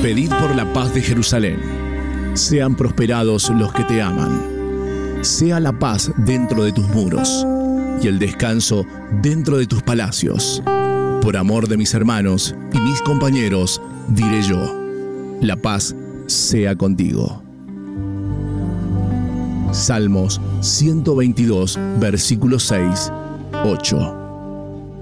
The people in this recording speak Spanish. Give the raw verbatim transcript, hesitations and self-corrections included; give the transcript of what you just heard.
Pedid por la paz de Jerusalén. Sean prosperados los que te aman. Sea la paz dentro de tus muros y el descanso dentro de tus palacios. Por amor de mis hermanos y mis compañeros, diré yo, la paz sea contigo. Salmos ciento veintidós, versículos seis, ocho.